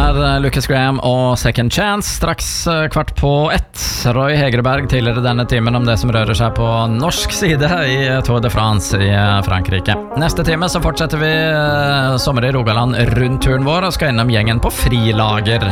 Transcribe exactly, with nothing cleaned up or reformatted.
der Lucas Graham og Second Chance. Straks kvart på ett. Roy Hegerberg tidligere denne timen om det som rører seg på norsk side i Tour de France i Frankrike. Neste time så fortsetter vi sommer i Rogaland rundt turen vår og skal innom gjengen på Frilager.